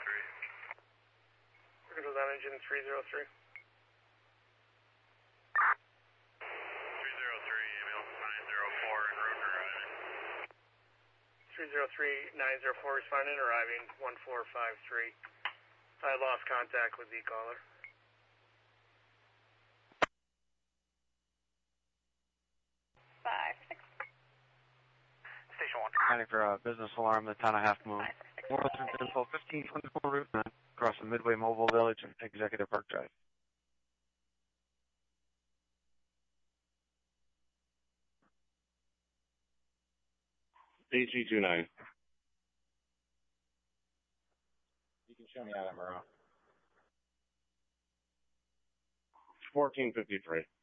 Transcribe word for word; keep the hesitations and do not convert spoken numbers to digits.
Circle down engine three zero three. three zero three, ambulance nine zero four, en route and arriving. three zero three, nine zero four, responding, arriving one four five three. I lost contact with the caller. Five, six. Station one. Planning for a business alarm, the town of Half Moon. Morrison info fifteen twenty-four Route nine, across the Midway Mobile Village and Executive Park Drive. A G two nine. You can show me out at Moreau. fourteen fifty-three.